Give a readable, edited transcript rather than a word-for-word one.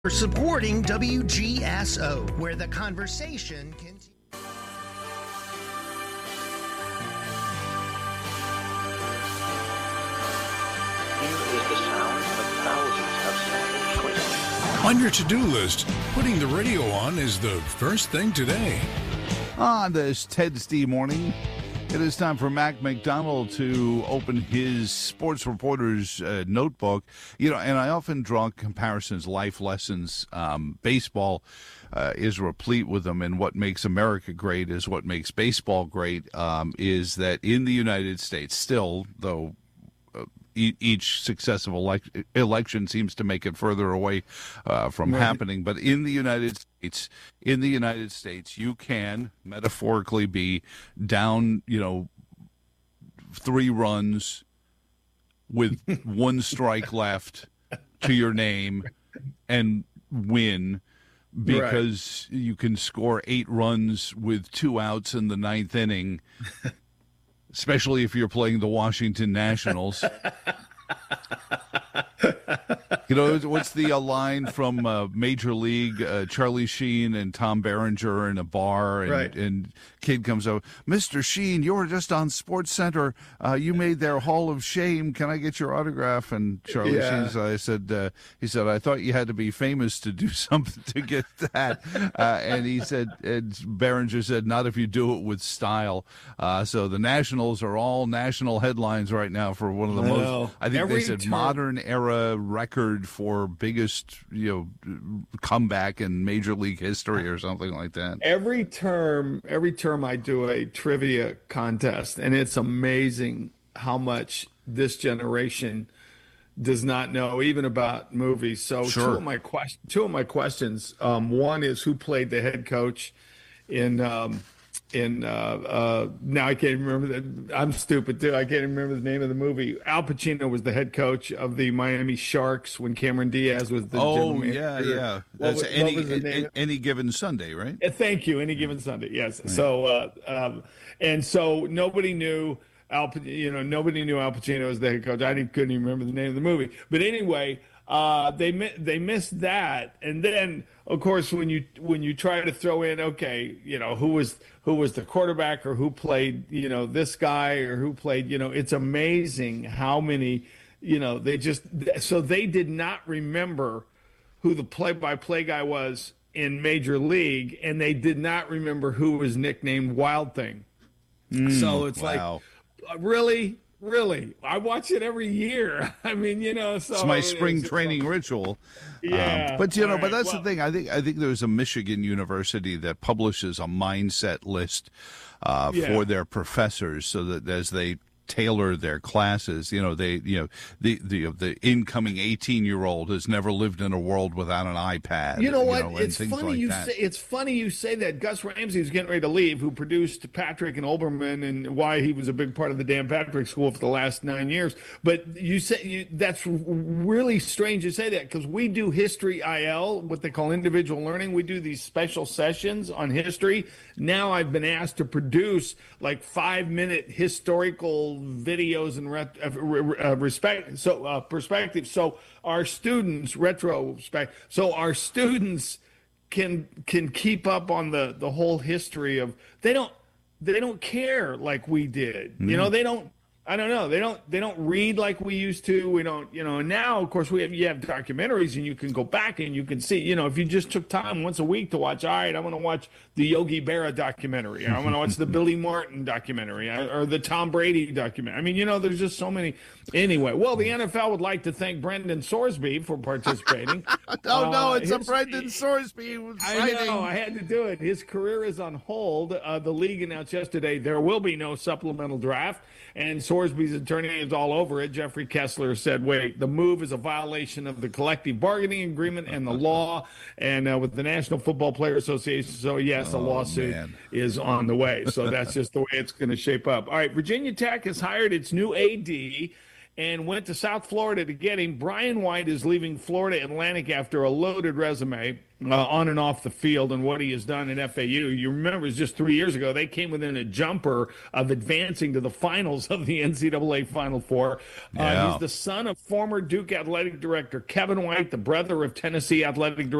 For supporting WGSO, where the conversation continues. On your to-do list, putting the radio on is the first thing today. On this Ted morning, it is time for Mac McDonald to open his sports reporter's notebook. And I often draw comparisons, life lessons. Baseball is replete with them, and what makes America great is what makes baseball great is that in the United States, still, though, each successive election seems to make it further away from happening. But in the United States, you can metaphorically be down, 3 runs with 1 strike left to your name and win because you can score 8 runs with 2 outs in the 9th inning. Especially if you're playing the Washington Nationals. What's the line from Major League? Charlie Sheen and Tom Berenger in a bar, and kid comes over. Mr. Sheen, you were just on Sports Center. You made their Hall of Shame. Can I get your autograph? And Charlie Sheen, he said, I thought you had to be famous to do something to get that. And he said, Berenger said, not if you do it with style. So the Nationals are all national headlines right now for one of the most, I think they said, modern era record for biggest comeback in Major League history or something like that. Every term I do a trivia contest, and it's amazing how much this generation does not know even about movies. So two of my questions. One is who played the head coach in now I can't remember I'm stupid too. I can't remember the name of the movie. Al Pacino was the head coach of the Miami Sharks when Cameron Diaz was the general manager. That's Any Given Sunday, right? Thank you. Any Given Sunday. Yes. Right. So and so nobody knew nobody knew Al Pacino as the head coach. Couldn't even remember the name of the movie. But anyway, they missed that, and then of course when you try to throw in who was the quarterback or who played this guy or who played it's amazing how many they did not remember who the play-by-play guy was in Major League, and they did not remember who was nicknamed Wild Thing. So it's like really. I watch it every year. I mean, so it's my spring training ritual. Yeah. But that's the thing. I think there's a Michigan university that publishes a mindset list for their professors, so that as they tailor their classes, the incoming 18-year-old has never lived in a world without an iPad. You know what? It's funny you say that. Gus Ramsey is getting ready to leave, who produced Patrick and Olbermann, and why he was a big part of the Dan Patrick School for the last 9 years. But that's really strange to say that, because we do History IL, what they call individual learning. We do these special sessions on history. Now I've been asked to produce like 5-minute historical videos and perspective. So our students our students can keep up on the whole history of. They don't care like we did. They don't. I don't know. They don't read like we used to. We don't, and now of course you have documentaries, and you can go back and you can see, if you just took time once a week to watch, all right, I'm going to watch the Yogi Berra documentary, or I'm going to watch the Billy Martin documentary, or the Tom Brady documentary. I mean, there's just so many. Anyway, well, the NFL would like to thank Brendan Sorsby for participating. It's a Brendan Sorsby signing. I know, I had to do it. His career is on hold. The league announced yesterday there will be no supplemental draft. And Sorsby's attorney is all over it. Jeffrey Kessler said, wait, the move is a violation of the collective bargaining agreement and the law, and with the National Football Players Association. So, yes, a lawsuit is on the way. So that's just the way it's going to shape up. All right, Virginia Tech has hired its new AD and went to South Florida to get him. Brian White is leaving Florida Atlantic after a loaded resume on and off the field and what he has done at FAU. You remember, it was just 3 years ago, they came within a jumper of advancing to the finals of the NCAA Final Four. He's the son of former Duke athletic director Kevin White, the brother of Tennessee athletic director